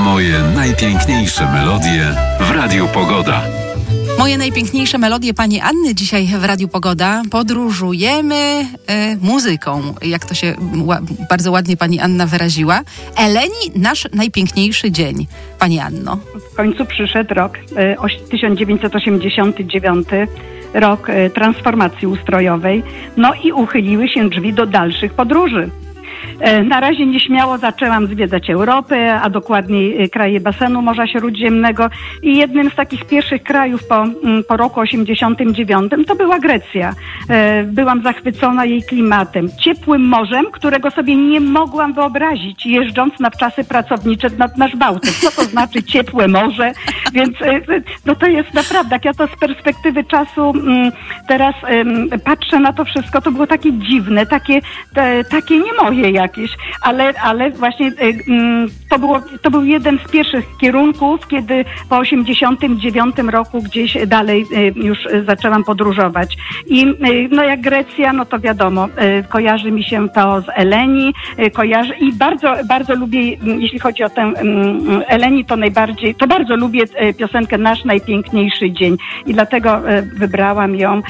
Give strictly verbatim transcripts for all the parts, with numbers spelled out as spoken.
Moje najpiękniejsze melodie w Radiu Pogoda. Moje najpiękniejsze melodie pani Anny dzisiaj w Radiu Pogoda. Podróżujemy e, muzyką, jak to się ła, bardzo ładnie pani Anna wyraziła. Eleni, nasz najpiękniejszy dzień. Pani Anno. W końcu przyszedł rok e, tysiąc dziewięćset osiemdziesiąty dziewiąty, rok e, transformacji ustrojowej. No i uchyliły się drzwi do dalszych podróży. Na razie nieśmiało zaczęłam zwiedzać Europę, a dokładniej kraje basenu Morza Śródziemnego i jednym z takich pierwszych krajów po, po roku osiemdziesiątym dziewiątym to była Grecja. Byłam zachwycona jej klimatem, ciepłym morzem, którego sobie nie mogłam wyobrazić, jeżdżąc na wczasy pracownicze nad nasz Bałtyk. Co to znaczy ciepłe morze? Więc no to jest naprawdę, jak ja to z perspektywy czasu teraz patrzę na to wszystko, to było takie dziwne, takie, te, takie nie moje jakieś, ale, ale właśnie to, było, to był jeden z pierwszych kierunków, kiedy po osiemdziesiątym dziewiątym roku gdzieś dalej już zaczęłam podróżować. I no jak Grecja, no to wiadomo, kojarzy mi się to z Eleni, kojarzy i bardzo, bardzo lubię, jeśli chodzi o tę Eleni, to najbardziej, to bardzo lubię piosenkę Nasz najpiękniejszy dzień i dlatego wybrałam ją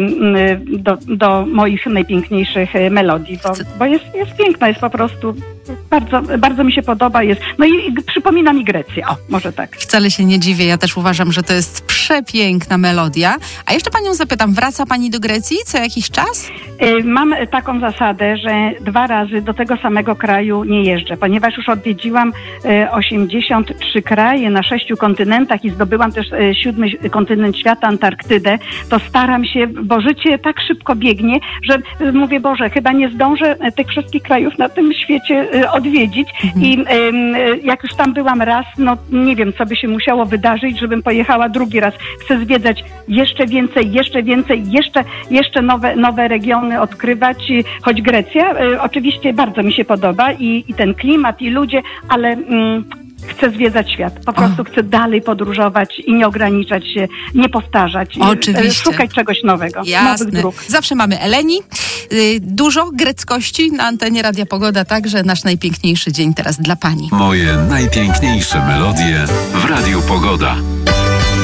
do, do moich najpiękniejszych melodii, bo, bo jest, jest piękna, jest po prostu bardzo, bardzo mi się podoba. Jest. No i przypomina mi Grecję. O, może tak. Wcale się nie dziwię. Ja też uważam, że to jest przepiękna melodia. A jeszcze panią zapytam, wraca pani do Grecji co jakiś czas? Mam taką zasadę, że dwa razy do tego samego kraju nie jeżdżę, ponieważ już odwiedziłam osiemdziesiąt trzy kraje na sześciu kontynentach i zdobyłam też siódmy kontynent świata, Antarktydę, to staram się, bo życie tak szybko biegnie, że mówię, Boże, chyba nie zdążę tych wszystkich krajów na tym świecie odwiedzić. Mhm. I jak już tam byłam raz, no nie wiem, co by się musiało wydarzyć, żebym pojechała drugi raz. Chcę zwiedzać jeszcze więcej, jeszcze więcej, jeszcze, jeszcze nowe, nowe regiony odkrywać, choć Grecja y, oczywiście bardzo mi się podoba i, i ten klimat, i ludzie, ale mm, chcę zwiedzać świat. Po prostu o. chcę dalej podróżować i nie ograniczać się, nie powtarzać. Oczywiście. Szukać czegoś nowego. Jasne. Nowych dróg. Zawsze mamy Eleni. Dużo greckości na antenie Radia Pogoda, także nasz najpiękniejszy dzień teraz dla pani. Moje najpiękniejsze melodie w Radiu Pogoda.